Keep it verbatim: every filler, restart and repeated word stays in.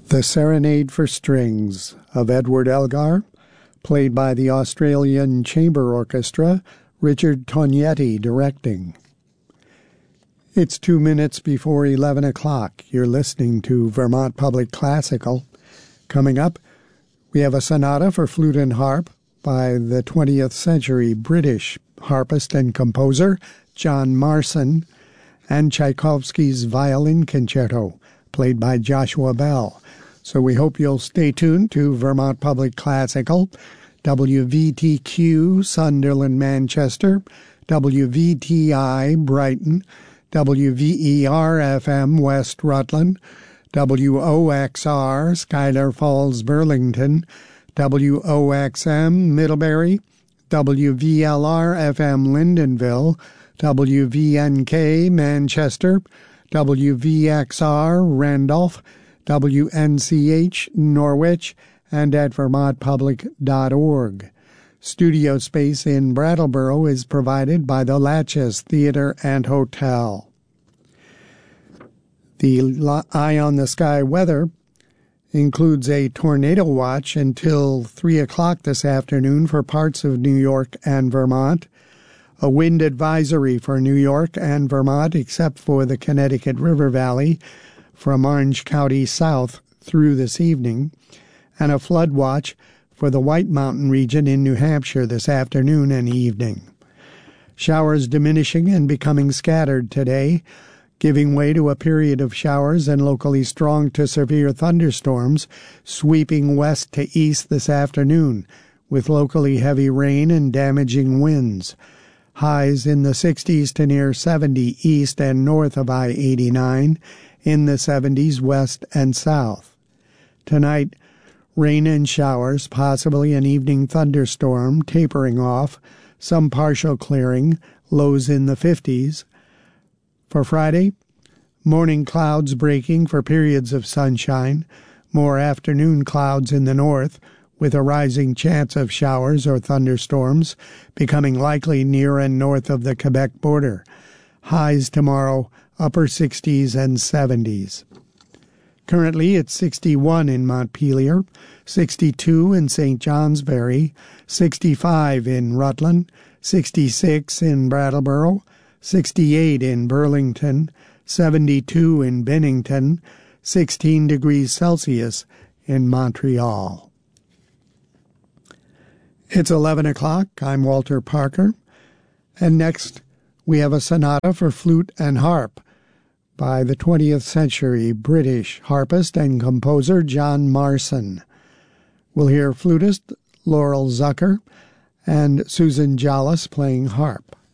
The Serenade for Strings of Edward Elgar, played by the Australian Chamber Orchestra, Richard Tognetti directing. It's two minutes before eleven o'clock. You're listening to Vermont Public Classical. Coming up, we have a sonata for flute and harp by the twentieth century British harpist and composer John Marson, and Tchaikovsky's Violin Concerto, played by Joshua Bell. So we hope you'll stay tuned to Vermont Public Classical, W V T Q Sunderland, Manchester, W V T I Brighton, W V E R F M West Rutland, W O X R Schuyler Falls, Burlington, W O X M Middlebury, W V L R F M Lyndonville, W V N K Manchester, W V X R Randolph, W N C H Norwich, and at vermont public dot org. Studio space in Brattleboro is provided by the Latches Theater and Hotel. The Eye on the Sky weather includes a tornado watch until three o'clock this afternoon for parts of New York and Vermont, a wind advisory for New York and Vermont except for the Connecticut River Valley from Orange County south through this evening, and a flood watch for the White Mountain region in New Hampshire this afternoon and evening. Showers diminishing and becoming scattered today, giving way to a period of showers and locally strong to severe thunderstorms sweeping west to east this afternoon, with locally heavy rain and damaging winds. Highs in the sixties to near seventy east and north of I eighty-nine, in the seventies west and south. Tonight, rain and showers, possibly an evening thunderstorm tapering off, some partial clearing, lows in the fifties. For Friday, morning clouds breaking for periods of sunshine, more afternoon clouds in the north, with a rising chance of showers or thunderstorms becoming likely near and north of the Quebec border. Highs tomorrow, upper sixties and seventies. Currently, it's sixty-one in Montpelier, sixty-two in Saint Johnsbury, sixty-five in Rutland, sixty-six in Brattleboro, sixty-eight in Burlington, seventy-two in Bennington, sixteen degrees Celsius in Montreal. It's eleven o'clock. I'm Walter Parker, and next we have a sonata for flute and harp by the twentieth century British harpist and composer John Marson. We'll hear flutist Laurel Zucker and Susan Jolles playing harp.